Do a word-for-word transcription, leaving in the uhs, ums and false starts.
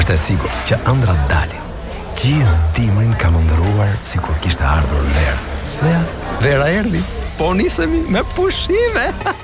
Është e sigurt që ëndrat dalin. Gjithë dimrin ka mëndëruar si kur kishte ardhur verë. Dhe ja, vera erdhi. Po nisemi me pushime.